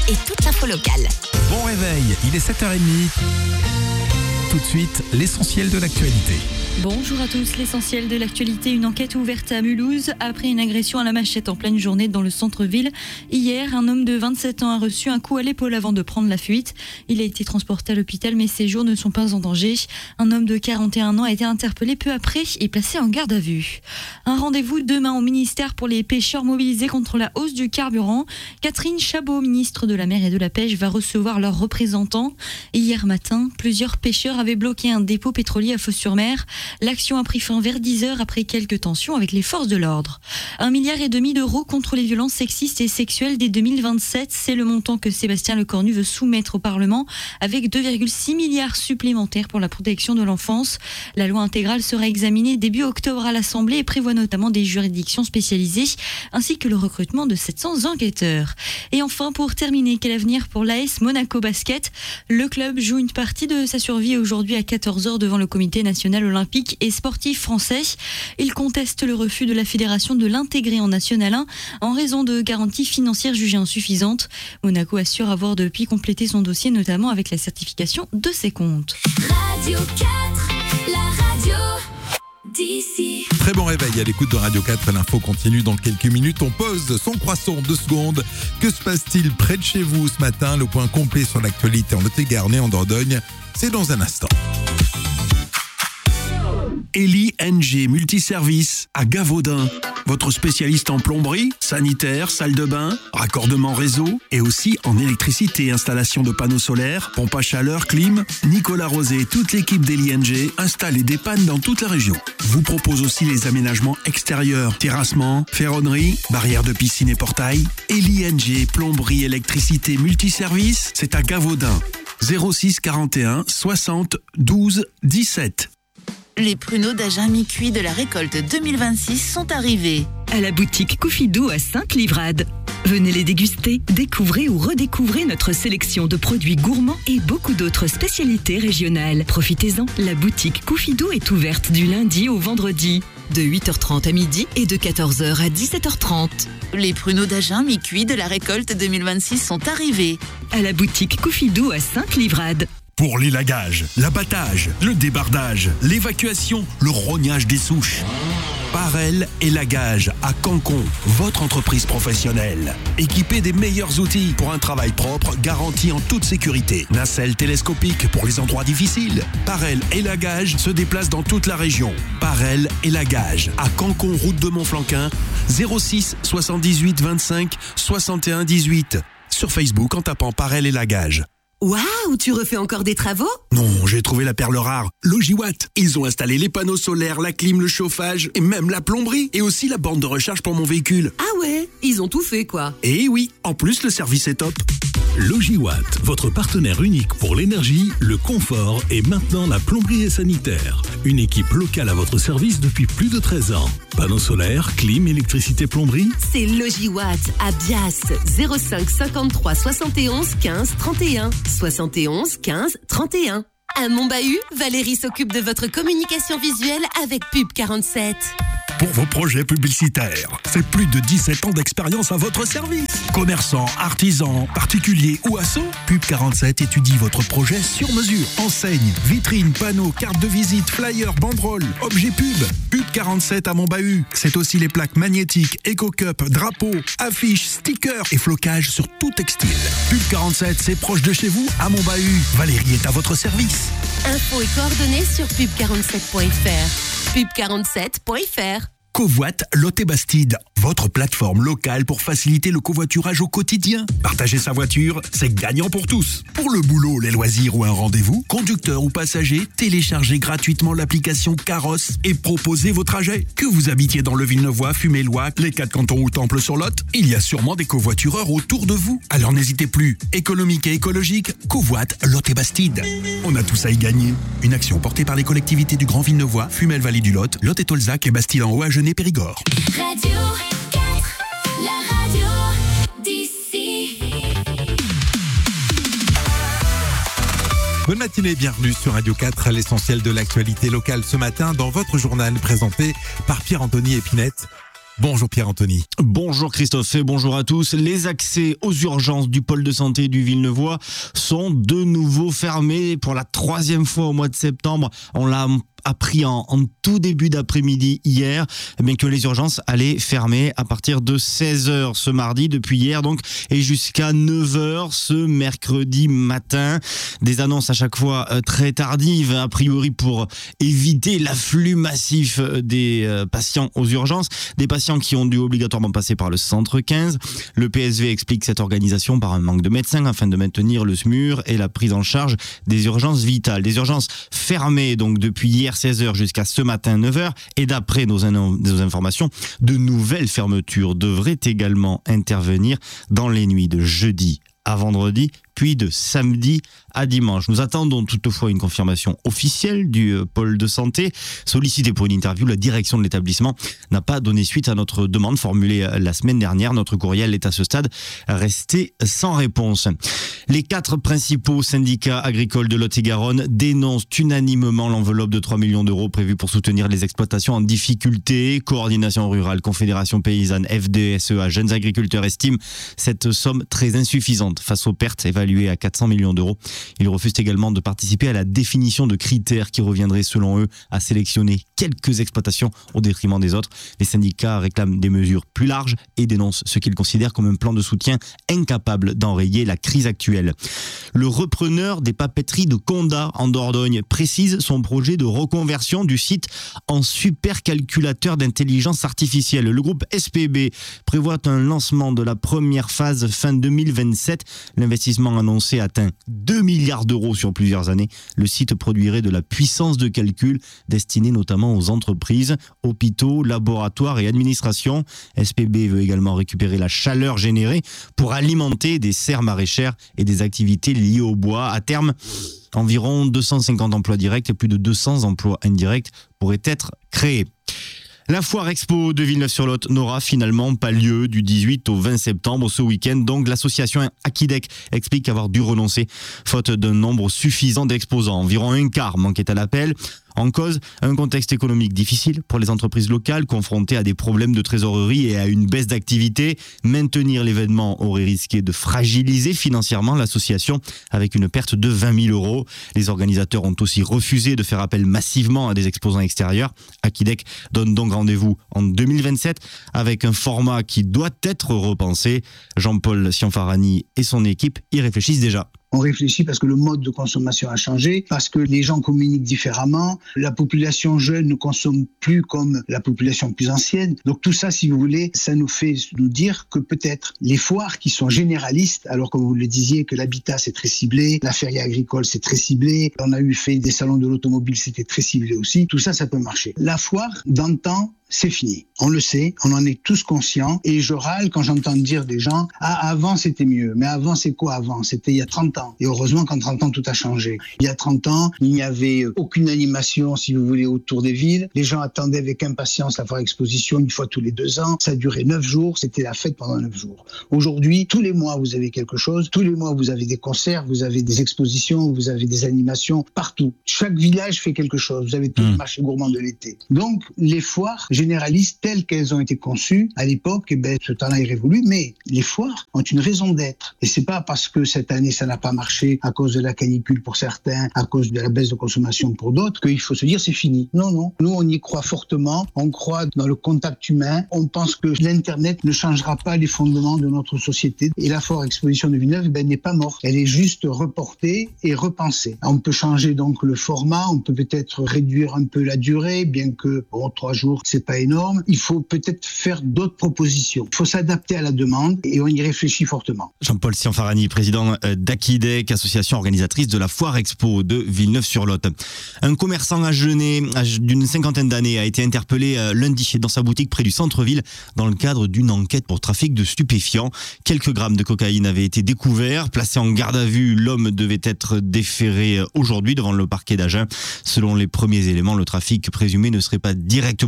et toute l'info locale. Bon réveil, il est 7h30. Tout de suite, l'essentiel de l'actualité. Bonjour à tous, l'essentiel de l'actualité, une enquête ouverte à Mulhouse après une agression à la machette en pleine journée dans le centre-ville. Hier, un homme de 27 ans a reçu un coup à l'épaule avant de prendre la fuite. Il a été transporté à l'hôpital mais ses jours ne sont pas en danger. Un homme de 41 ans a été interpellé peu après et placé en garde à vue. Un rendez-vous demain au ministère pour les pêcheurs mobilisés contre la hausse du carburant. Catherine Chabot, ministre de la Mer et de la Pêche, va recevoir leurs représentants. Hier matin, plusieurs pêcheurs avaient bloqué un dépôt pétrolier à Fos-sur-Mer. L'action a pris fin vers 10h après quelques tensions avec les forces de l'ordre. 1,5 milliard d'euros contre les violences sexistes et sexuelles dès 2027. C'est le montant que Sébastien Lecornu veut soumettre au Parlement avec 2,6 milliards supplémentaires pour la protection de l'enfance. La loi intégrale sera examinée début octobre à l'Assemblée et prévoit notamment des juridictions spécialisées ainsi que le recrutement de 700 enquêteurs. Et enfin, pour terminer, quel avenir pour l'AS Monaco Basket? Le club joue une partie de sa survie aujourd'hui à 14h devant le comité national olympique et sportif français. Il conteste le refus de la fédération de l'intégrer en National 1 en raison de garanties financières jugées insuffisantes. Monaco assure avoir depuis complété son dossier, notamment avec la certification de ses comptes. Radio 4, la radio d'ici. Très bon réveil à l'écoute de Radio 4. L'info continue dans quelques minutes. On pose son croissant 2 secondes. Que se passe-t-il près de chez vous ce matin? Le point complet sur l'actualité en Lot-et-Garonne et en Dordogne, c'est dans un instant. Eli NG Multiservice à Gavaudin. Votre spécialiste en plomberie, sanitaire, salle de bain, raccordement réseau et aussi en électricité, installation de panneaux solaires, pompe à chaleur, clim. Nicolas Rosé et toute l'équipe d'Eli NG installent et dépannent dans toute la région. Vous propose aussi les aménagements extérieurs, terrassement, ferronnerie, barrières de piscine et portail. Eli NG Plomberie, électricité, multiservice, c'est à Gavaudin. 06 41 60 12 17. Les pruneaux d'Agen mi-cuit de la récolte 2026 sont arrivés. À la boutique Coufidou à Sainte-Livrade. Venez les déguster, découvrez ou redécouvrez notre sélection de produits gourmands et beaucoup d'autres spécialités régionales. Profitez-en, la boutique Coufidou est ouverte du lundi au vendredi, de 8h30 à midi et de 14h à 17h30. Les pruneaux d'Agen mi-cuit de la récolte 2026 sont arrivés. À la boutique Coufidou à Sainte-Livrade. Pour l'élagage, l'abattage, le débardage, l'évacuation, le rognage des souches. Parel Élagage à Cancon, votre entreprise professionnelle. Équipée des meilleurs outils pour un travail propre, garanti en toute sécurité. Nacelle télescopique pour les endroits difficiles. Parel Élagage se déplace dans toute la région. Parel Élagage à Cancon, route de Montflanquin, 06 78 25 61 18. Sur Facebook en tapant Parel Élagage. Waouh, tu refais encore des travaux? Non, j'ai trouvé la perle rare. Logiwatt. Ils ont installé les panneaux solaires, la clim, le chauffage et même la plomberie et aussi la borne de recharge pour mon véhicule. Ah ouais, ils ont tout fait quoi. Et oui, en plus le service est top. Logiwatt, votre partenaire unique pour l'énergie, le confort et maintenant la plomberie et sanitaire. Une équipe locale à votre service depuis plus de 13 ans. Panneaux solaires, clim, électricité, plomberie. C'est Logiwatt à Bias, 05 53 71 15 31. 71 15 31. À Montbahut, Valérie s'occupe de votre communication visuelle avec Pub 47. Pour vos projets publicitaires, c'est plus de 17 ans d'expérience à votre service. Commerçants, artisans, particuliers ou assos, Pub 47 étudie votre projet sur mesure. Enseigne, vitrine, panneaux, carte de visite, flyers, banderoles, objets pub. Pub 47 à Montbahut, c'est aussi les plaques magnétiques, éco-cup, drapeaux, affiches, stickers et flocages sur tout textile. Pub 47, c'est proche de chez vous, à Montbahut. Valérie est à votre service. Infos et coordonnées sur pub47.fr. pub47.fr. Covoit Lot-et-Bastide, votre plateforme locale pour faciliter le covoiturage au quotidien. Partager sa voiture, c'est gagnant pour tous. Pour le boulot, les loisirs ou un rendez-vous, conducteurs ou passagers, téléchargez gratuitement l'application Carrosse et proposez vos trajets. Que vous habitiez dans le Villeneuvois, Fumé-Loic, les 4 cantons ou Temple-sur-Lot, il y a sûrement des covoitureurs autour de vous. Alors n'hésitez plus. Économique et écologique, Covoit Lot-et-Bastide. On a tous à y gagner. Une action portée par les collectivités du Grand Villeneuvois, Fumel-Vallée du Lot, Lot-et-Tolzac et Bastide-en-Haut à Périgord. Radio 4, la radio d'ici. Bonne matinée, bienvenue sur Radio 4, l'essentiel de l'actualité locale ce matin dans votre journal présenté par Pierre-Anthony Épinette. Bonjour Pierre-Anthony. Bonjour Christophe et bonjour à tous. Les accès aux urgences du pôle de santé du Villeneuvois sont de nouveau fermés pour la 3e fois au mois de septembre. On l'a appris en tout début d'après-midi hier, que les urgences allaient fermer à partir de 16h ce mardi, depuis hier donc, et jusqu'à 9h ce mercredi matin. Des annonces à chaque fois très tardives, a priori pour éviter l'afflux massif des patients aux urgences, des patients qui ont dû obligatoirement passer par le centre 15. Le PSV explique cette organisation par un manque de médecins afin de maintenir le SMUR et la prise en charge des urgences vitales. Des urgences fermées donc depuis hier 16h jusqu'à ce matin 9h, et d'après nos informations, de nouvelles fermetures devraient également intervenir dans les nuits de jeudi à vendredi, puis de samedi à dimanche. Nous attendons toutefois une confirmation officielle du pôle de santé. Sollicité pour une interview, la direction de l'établissement n'a pas donné suite à notre demande formulée la semaine dernière. Notre courriel est à ce stade resté sans réponse. Les 4 principaux syndicats agricoles de Lot-et-Garonne dénoncent unanimement l'enveloppe de 3 millions d'euros prévue pour soutenir les exploitations en difficulté. Coordination rurale, Confédération paysanne, FDSEA, Jeunes agriculteurs estiment cette somme très insuffisante face aux pertes évaluées à 400 millions d'euros. Ils refusent également de participer à la définition de critères qui reviendraient selon eux à sélectionner quelques exploitations au détriment des autres. Les syndicats réclament des mesures plus larges et dénoncent ce qu'ils considèrent comme un plan de soutien incapable d'enrayer la crise actuelle. Le repreneur des papeteries de Condat en Dordogne précise son projet de reconversion du site en supercalculateur d'intelligence artificielle. Le groupe SPB prévoit un lancement de la première phase fin 2027. L'investissement annoncé atteint 2 milliards d'euros sur plusieurs années. Le site produirait de la puissance de calcul destinée notamment aux entreprises, hôpitaux, laboratoires et administrations. SPB veut également récupérer la chaleur générée pour alimenter des serres maraîchères et des activités liées au bois. À terme, environ 250 emplois directs et plus de 200 emplois indirects pourraient être créés. La foire expo de Villeneuve-sur-Lot n'aura finalement pas lieu du 18 au 20 septembre ce week-end. Donc l'association Akidec explique avoir dû renoncer faute d'un nombre suffisant d'exposants. Environ un quart manquait à l'appel. En cause, un contexte économique difficile pour les entreprises locales confrontées à des problèmes de trésorerie et à une baisse d'activité. Maintenir l'événement aurait risqué de fragiliser financièrement l'association avec une perte de 20 000 euros. Les organisateurs ont aussi refusé de faire appel massivement à des exposants extérieurs. Akidec donne donc rendez-vous en 2027 avec un format qui doit être repensé. Jean-Paul Cianfarani et son équipe y réfléchissent déjà. On réfléchit parce que le mode de consommation a changé, parce que les gens communiquent différemment. La population jeune ne consomme plus comme la population plus ancienne. Donc tout ça, si vous voulez, ça nous fait nous dire que peut-être les foires qui sont généralistes, alors comme vous le disiez, que l'habitat c'est très ciblé, la feria agricole c'est très ciblé, on a eu fait des salons de l'automobile, c'était très ciblé aussi. Tout ça, ça peut marcher. La foire, d'antan, c'est fini. On le sait, on en est tous conscients. Et je râle quand j'entends dire des gens « Ah, avant c'était mieux ». Mais avant, c'est quoi avant ? C'était il y a 30 ans. Et heureusement qu'en 30 ans, tout a changé. Il y a 30 ans, il n'y avait aucune animation, si vous voulez, autour des villes. Les gens attendaient avec impatience la foire exposition une fois tous les 2 ans. Ça durait 9 jours, c'était la fête pendant 9 jours. Aujourd'hui, tous les mois, vous avez quelque chose. Tous les mois, vous avez des concerts, vous avez des expositions, vous avez des animations partout. Chaque village fait quelque chose. Vous avez tout le marché gourmand de l'été. Donc, les foires généralistes telles qu'elles ont été conçues à l'époque, ce temps-là est révolu, mais les foires ont une raison d'être. Et c'est pas parce que cette année ça n'a pas marché à cause de la canicule pour certains, à cause de la baisse de consommation pour d'autres, qu'il faut se dire c'est fini. Non, non. Nous, on y croit fortement. On croit dans le contact humain. On pense que l'Internet ne changera pas les fondements de notre société. Et la foire exposition de Villeneuve, n'est pas morte. Elle est juste reportée et repensée. On peut changer donc le format. On peut peut-être réduire un peu la durée, bien que 3 jours, c'est pas énorme. Il faut peut-être faire d'autres propositions. Il faut s'adapter à la demande et on y réfléchit fortement. Jean-Paul Cianfarani, président d'Akidec, association organisatrice de la Foire Expo de Villeneuve-sur-Lot. Un commerçant agenais d'une 50aine d'années a été interpellé lundi dans sa boutique près du centre-ville dans le cadre d'une enquête pour trafic de stupéfiants. Quelques grammes de cocaïne avaient été découverts. Placé en garde à vue, l'homme devait être déféré aujourd'hui devant le parquet d'Agen. Selon les premiers éléments, le trafic présumé ne serait pas directement lié à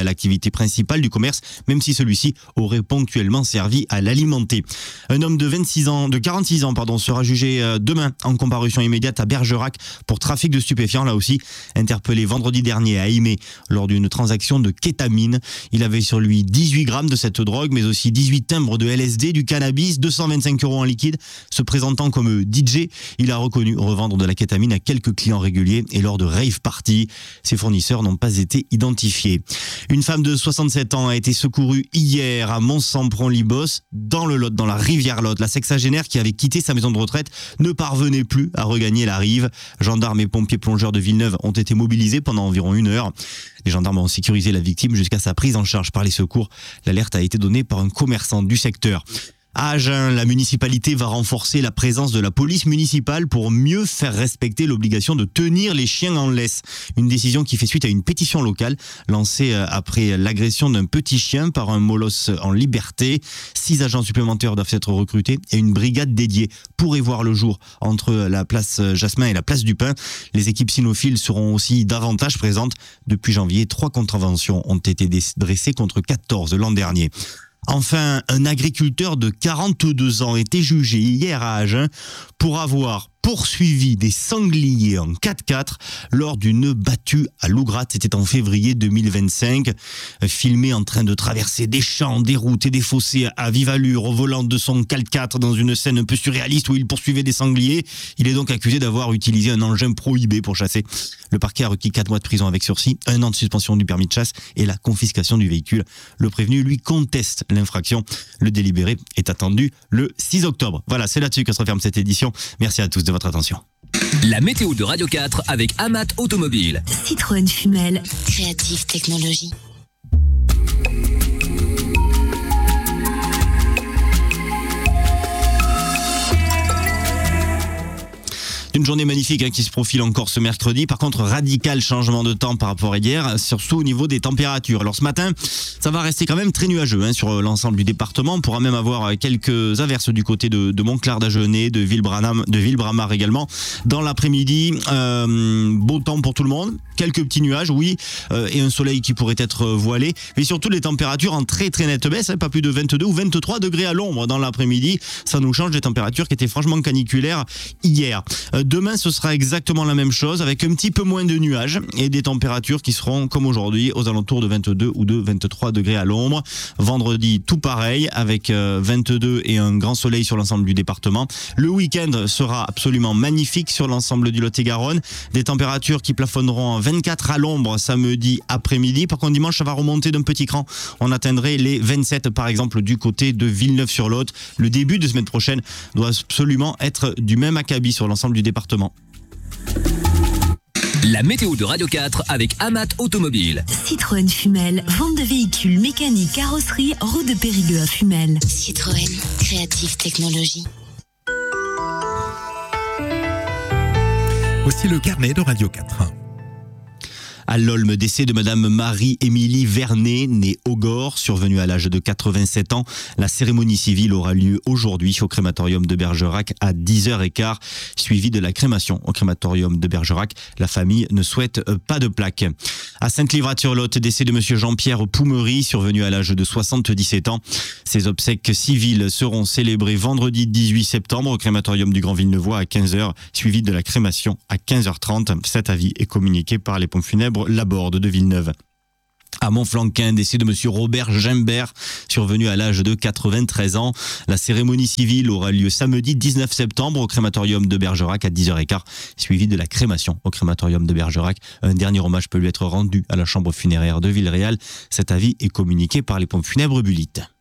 l'activité principale du commerce, même si celui-ci aurait ponctuellement servi à l'alimenter. Un homme de 46 ans, sera jugé demain en comparution immédiate à Bergerac pour trafic de stupéfiants, là aussi interpellé vendredi dernier à Aimé lors d'une transaction de kétamine. Il avait sur lui 18 grammes de cette drogue, mais aussi 18 timbres de LSD, du cannabis, 225 € en liquide. Se présentant comme DJ, il a reconnu revendre de la kétamine à quelques clients réguliers et lors de rave parties. Ses fournisseurs n'ont pas été identifiés. Une femme de 67 ans a été secourue hier à Mont-Sampron-Libos, dans le Lot, dans la rivière Lot. La sexagénaire qui avait quitté sa maison de retraite ne parvenait plus à regagner la rive. Gendarmes et pompiers plongeurs de Villeneuve ont été mobilisés pendant environ 1 heure. Les gendarmes ont sécurisé la victime jusqu'à sa prise en charge par les secours. L'alerte a été donnée par un commerçant du secteur. À Agen, la municipalité va renforcer la présence de la police municipale pour mieux faire respecter l'obligation de tenir les chiens en laisse. Une décision qui fait suite à une pétition locale lancée après l'agression d'un petit chien par un molosse en liberté. 6 agents supplémentaires doivent être recrutés et une brigade dédiée pourrait voir le jour entre la place Jasmin et la place du Pin. Les équipes cynophiles seront aussi davantage présentes. Depuis janvier, 3 contraventions ont été dressées contre 14 l'an dernier. Enfin, un agriculteur de 42 ans était jugé hier à Agen pour avoir poursuivi des sangliers en 4x4 lors d'une battue à Lougratte. C'était en février 2025. Filmé en train de traverser des champs, des routes et des fossés à vive allure au volant de son 4x4 dans une scène un peu surréaliste où il poursuivait des sangliers. Il est donc accusé d'avoir utilisé un engin prohibé pour chasser. Le parquet a requis 4 mois de prison avec sursis, 1 an de suspension du permis de chasse et la confiscation du véhicule. Le prévenu, lui, conteste l'infraction. Le délibéré est attendu le 6 octobre. Voilà, c'est là-dessus que se referme cette édition. Merci à tous de votre attention. La météo de Radio 4 avec Amat Automobile. Citroën Fumel. Creative Technology. Une journée magnifique qui se profile encore ce mercredi. Par contre, radical changement de temps par rapport à hier, surtout au niveau des températures. Alors ce matin, ça va rester quand même très nuageux sur l'ensemble du département. On pourra même avoir quelques averses du côté de Montclar d'Agenais, de Villebramar également. Dans l'après-midi, beau temps pour tout le monde. Quelques petits nuages, oui, et un soleil qui pourrait être voilé. Mais surtout les températures en très très nette baisse, pas plus de 22 ou 23 degrés à l'ombre dans l'après-midi. Ça nous change des températures qui étaient franchement caniculaires hier. Demain, ce sera exactement la même chose avec un petit peu moins de nuages et des températures qui seront comme aujourd'hui aux alentours de 22 ou de 23 degrés à l'ombre. Vendredi, tout pareil avec 22 et un grand soleil sur l'ensemble du département. Le week-end sera absolument magnifique sur l'ensemble du Lot-et-Garonne. Des températures qui plafonneront 24 à l'ombre samedi après-midi. Par contre, dimanche, ça va remonter d'un petit cran. On atteindrait les 27 par exemple du côté de Villeneuve-sur-Lot. Le début de semaine prochaine doit absolument être du même acabit sur l'ensemble du département. La météo de Radio 4 avec Amat Automobile. Citroën Fumel. Vente de véhicules mécaniques, carrosserie, route de Périgueux à Fumel. Citroën Creative Technology. Voici le carnet de Radio 4. À l'Olme, décès de Madame Marie-Émilie Vernet, née Augore, survenue à l'âge de 87 ans. La cérémonie civile aura lieu aujourd'hui au crématorium de Bergerac à 10h15, suivie de la crémation au crématorium de Bergerac. La famille ne souhaite pas de plaque. À Sainte-Livrade-sur-Lot, décès de Monsieur Jean-Pierre Poumery, survenu à l'âge de 77 ans. Ses obsèques civiles seront célébrées vendredi 18 septembre au crématorium du Grand Villeneuvois à 15h, suivi de la crémation à 15h30. Cet avis est communiqué par les pompes funèbres Laborde de Villeneuve. À Montflanquin, décès de Monsieur Robert Gimbert, survenu à l'âge de 93 ans. La cérémonie civile aura lieu samedi 19 septembre au crématorium de Bergerac à 10h15, suivi de la crémation au crématorium de Bergerac. Un dernier hommage peut lui être rendu à la chambre funéraire de Villeréal. Cet avis est communiqué par les pompes funèbres Bullitt.